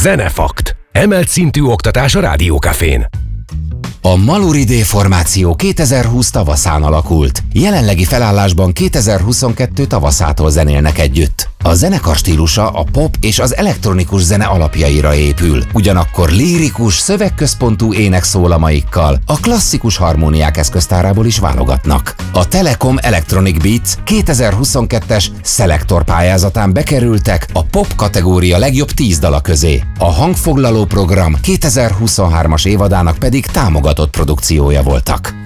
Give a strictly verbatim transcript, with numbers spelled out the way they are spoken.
Zenefakt. Emelt szintű oktatás a Rádiókafén. A Maluridé formáció kétezer-húsz tavaszán alakult. Jelenlegi felállásban kétezer-huszonkettő tavaszától zenélnek együtt. A zenekar stílusa a pop és az elektronikus zene alapjaira épül, ugyanakkor lírikus, szövegközpontú énekszólamaikkal a klasszikus harmóniák eszköztárából is válogatnak. A Telekom Electronic Beats kétezer-huszonkettes Selector pályázatán bekerültek a pop kategória legjobb tíz dala közé. A hangfoglaló program kétezer-huszonhármas évadának pedig támogatott produkciója voltak.